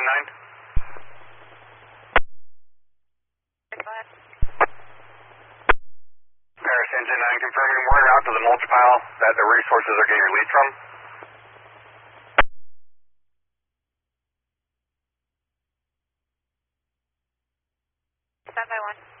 9. Paris Engine 9 confirming word out to the mulch pile that the resources are getting released from. Stand by 1.